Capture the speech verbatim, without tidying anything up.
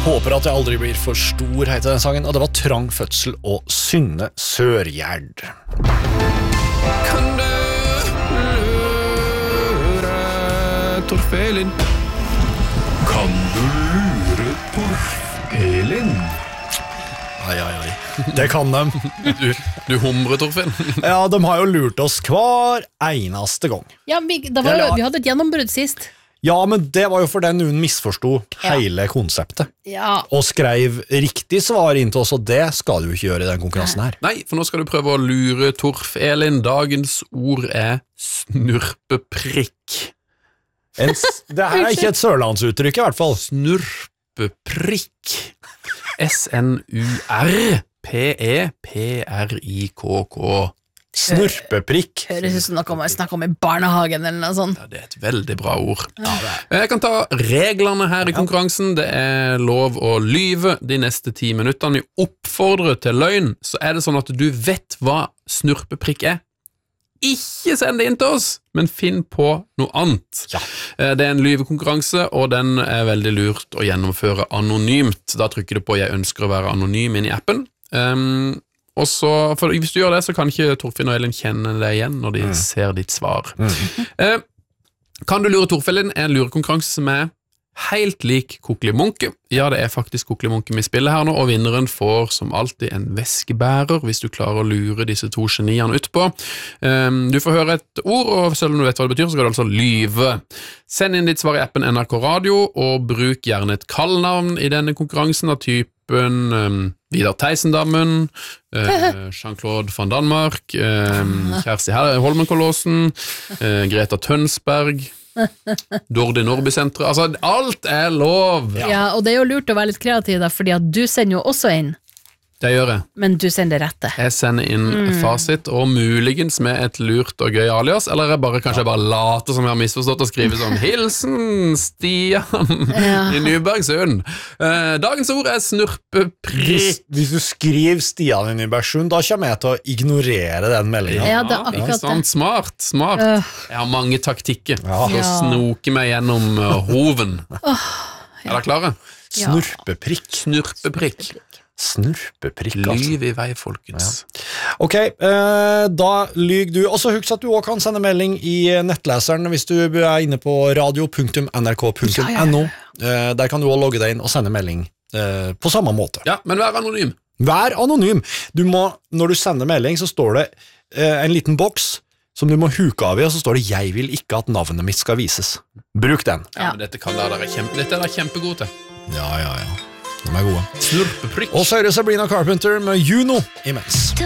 Håper at jeg aldri blir for stor, heter den sangen, og det var Trang Fødsel og Synne Sørgjerd. Kan du lure Torf-Elin? Kan du lure Torf-Elin? Ai, ai, ai. Det kan de. Du, du humrer, Torfinn. Ja, de har jo lurt oss hver eneste gang. Ja, vi, da var, Ja, ja. vi hadde et gjennombrudd sist. Ja, men det var jo fordi noen misforstod hele konseptet. Ja. Og skrev riktig svar inn til oss, og det skal du ikke gjøre i den konkurransen her. Nei, for nå skal du prøve å lure Torf-Elin. Dagens ord er snurpeprikk. En, s- det her er ikke et sørlandsuttrykk i hvert fall. Snurpeprikk. S N U R P E P R I K K. Snurpeprikk. Høres ut som noe man snakker om i barnehagen eller noe sånt. Ja, det er et veldig bra ord. Jeg kan ta reglene her i konkurransen. Det er lov å lyve de neste ti minuttene. Vi oppfordrer til løgn, så er det sånn at du vet hva snurpeprikk er. Ikke send det inn til oss, men finn på noe annet. Ja. Det er en lyvekonkurranse, og den er veldig lurt å gjennomføre anonymt. Da trykker du på «Jeg ønsker å være anonym» inn i appen. Um, og så, for hvis du gjør det, så kan ikke Torfinn og Elin kjenne deg igjen når de mm. ser ditt svar. Mm. Uh, kan du lure Torfinn er en lurekonkurranse som er helt lik Kokli Munke. Ja, det er faktisk Kokli Munke vi spiller her nå, og vinneren får som alltid en veskebærer hvis du klarer å lure disse to geniene utpå. Um, du får høre et ord, og selv om du vet hva det betyr, så skal du altså lyve. Send inn ditt svar i appen N R K Radio, og bruk gjerne et kallnavn i denne konkurransen av typen um, Vidar Teisendammen, uh, Jean-Claude van Danmark, um, Kjersti Holmenkollåsen, uh, Greta Tønsberg, Dordi Norby-sentret. Altså, alt er lov. Ja. ja, og det er jo lurt å være litt kreativ da, fordi at du sender jo også inn. Det gjør jeg. Men du sender rette. Jeg sender inn mm. fasit, og muligens med et lurt og gøy alias, eller jeg bare, kanskje jeg bare later som jeg har misforstått og skriver sånn Hilsen Stian ja. i Nybergsund. Eh, dagens ord er snurpeprikk. Hvis du skriver Stian i Nybergsund, da kommer jeg til å ignorere den meldingen. Ja, det er akkurat ikke sant? Smart, smart. Uh. Jeg har mange taktikker ja. for å snoke meg gjennom uh, hoven. Uh, ja. Er dere klare? Snurpeprikk. Snurpeprikk. Snurpeprikk, altså. Lyv i vei, folkens. Ja. Ok, eh, da lyg du. Og så husk at du også kan sende melding i nettleseren hvis du er inne på radio punktum n r k punktum n o. Eh, der kan du også logge deg inn og sende melding eh, på samme måte. Ja, men vær anonym. Vær anonym. Du må, når du sender melding, så står det eh, en liten boks som du må huke av i, og så står det 'Jeg vil ikke at navnet mitt skal vises'. Bruk den. Ja, men dette kan dere kjempe, dette er dere kjempegode til. Ja, ja, ja. De er gode. Snurpeprikk. Og så hører Sabrina Carpenter med Juno imens.